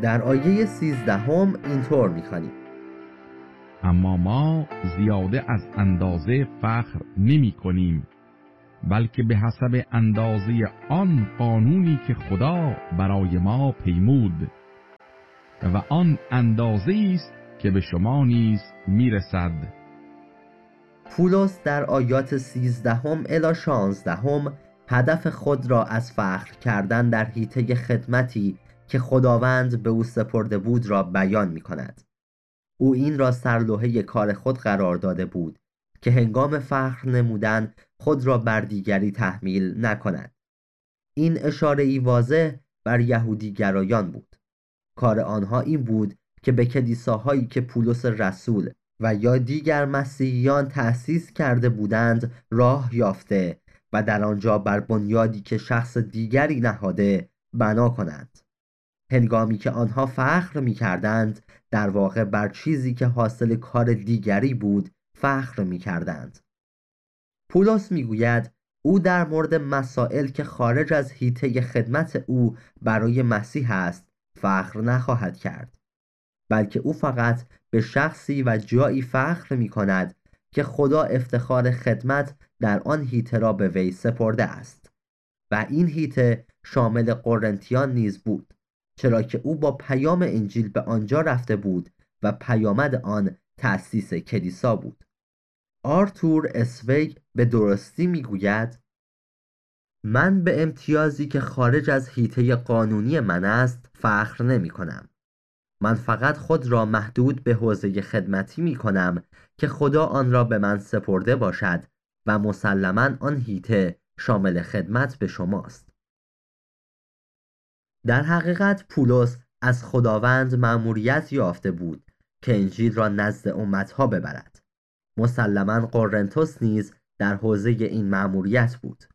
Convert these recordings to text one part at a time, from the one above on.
در آیه 13 اینطور می‌خوانیم: اما ما زیاده از اندازه فخر نمی کنیم، بلکه به حسب اندازه آن قانونی که خدا برای ما پیمود و آن اندازه است که به شما نیز میرسد. پولس در آیات 13 الی 16 هدف خود را از فخر کردن در حیطه خدمتی که خداوند به او سپرده بود را بیان می کند. او این را سرلوحه کار خود قرار داده بود که هنگام فخر نمودن خود را بر دیگری تحمیل نکند. این اشاره‌ای واضح بر یهودی گرایان بود. کار آنها این بود که به کلیساهایی که پولس رسول و یا دیگر مسیحیان تأسیس کرده بودند راه یافته و در آنجا بر بنیادی که شخص دیگری نهاده بنا کنند. هنگامی که آنها فخر می کردند در واقع بر چیزی که حاصل کار دیگری بود فخر می کردند. پولس می گوید او در مورد مسائل که خارج از حیطه خدمت او برای مسیح است فخر نخواهد کرد، بلکه او فقط به شخصی و جایی فخر می کند که خدا افتخار خدمت در آن حیطه را به وی سپرده است و این حیطه شامل قرنتیان نیز بود، چرا که او با پیام انجیل به آنجا رفته بود و پیامد آن تأسیس کلیسا بود. آرتور اسویگ به درستی میگوید: من به امتیازی که خارج از حیطه قانونی من است فخر نمی کنم. من فقط خود را محدود به حوزه خدمتی می کنم که خدا آن را به من سپرده باشد و مسلماً آن حیطه شامل خدمت به شماست. در حقیقت پولس از خداوند مأموریت یافته بود که انجیل را نزد امتها ببرد. مسلماً قرنتس نیز در حوزه این مأموریت بود.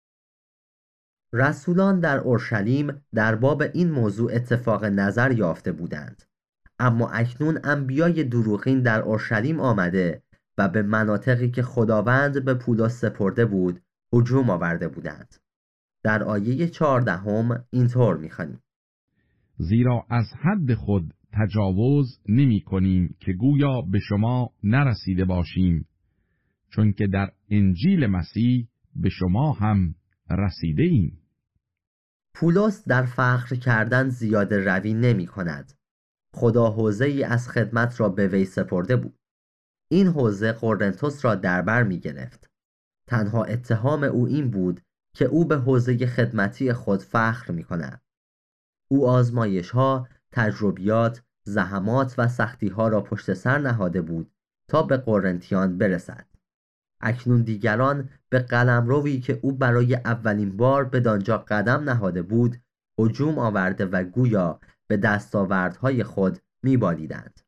رسولان در اورشلیم در باب این موضوع اتفاق نظر یافته بودند، اما اکنون انبیای دروغین در اورشلیم آمده و به مناطقی که خداوند به پولس سپرده بود هجوم آورده بودند. در آیه 14 اینطور می‌خوانیم: زیرا از حد خود تجاوز نمی کنیم که گویا به شما نرسیده باشیم، چون که در انجیل مسیح به شما هم رسیده ایم. پولس در فخر کردن زیاده روی نمی کند. خدا حوزه‌ای از خدمت را به وی سپرده بود. این حوزه قرنتس را در بر می گرفت. تنها اتهام او این بود که او به حوزه خدمتی خود فخر می کند. او آزمایش‌ها، تجربیات، زحمات و سختی‌ها را پشت سر نهاده بود تا به قرنتیان برسد. اکنون دیگران به قلمروی که او برای اولین بار بدانجا قدم نهاده بود هجوم آورده و گویا به دستاوردهای خود می‌بالیدند.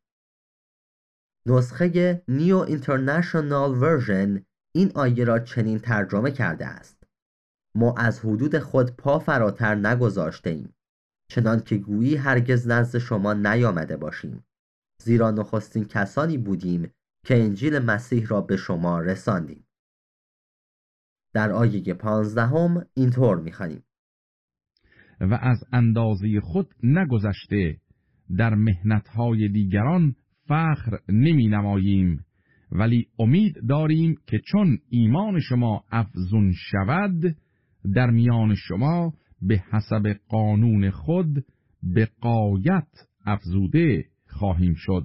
نسخه نیو اینترنشنال ورژن این آیه را چنین ترجمه کرده است: ما از حدود خود پا فراتر نگذاشتیم، چنان که گویی هرگز نزد شما نیامده باشیم، زیرا نخستین کسانی بودیم که انجیل مسیح را به شما رساندیم. در آیه 15 اینطور می‌خوانیم: و از اندازه خود نگذشته در محنت‌های دیگران فخر نمی نماییم، ولی امید داریم که چون ایمان شما افزون شود در میان شما به حسب قانون خود به غایت افزوده خواهیم شد.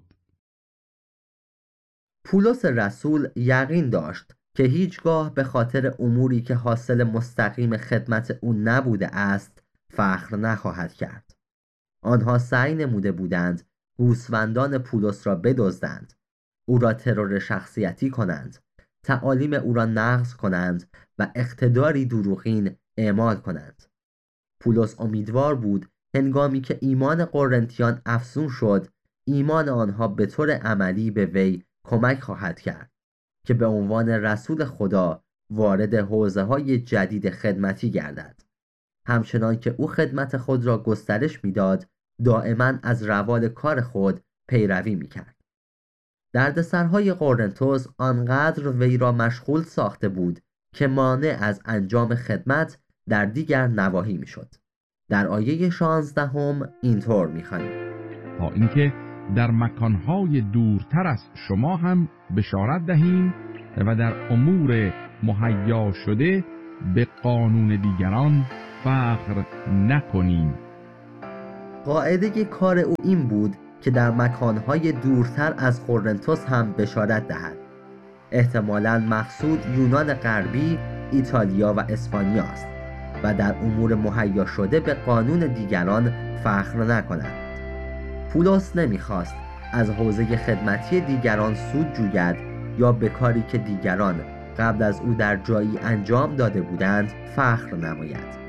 پولس رسول یقین داشت که هیچگاه به خاطر اموری که حاصل مستقیم خدمت او نبوده است فخر نخواهد کرد. آنها سعی نموده بودند گوسفندان پولس را بدزدند، او را ترور شخصیتی کنند، تعالیم او را نقض کنند و اقتداری دروغین اعمال کنند. پولس امیدوار بود هنگامی که ایمان قرنتیان افزون شد، ایمان آنها به طور عملی به وی کمک خواهد کرد که به عنوان رسول خدا وارد حوزه‌های جدید خدمتی گردد. همچنان که او خدمت خود را گسترش می‌داد، دائما از روال کار خود پیروی می‌کرد. دردسرهای قرنتس آنقدر وی را مشغول ساخته بود که مانع از انجام خدمت در دیگر نواحی می‌شد. در آیه 16 اینطور می‌خوانیم: تا اینکه در مکانهای دورتر از شما هم بشارت دهیم و در امور مهیا شده به قانون دیگران فخر نکنیم. قاعده کار او این بود که در مکانهای دورتر از قرنتس هم بشارت دهد. احتمالاً مقصود یونان غربی، ایتالیا و اسپانیا است و در امور مهیا شده به قانون دیگران فخر نکند. پولس نمیخواست از حوزه خدمتی دیگران سود جوید یا به کاری که دیگران قبل از او در جایی انجام داده بودند فخر نماید.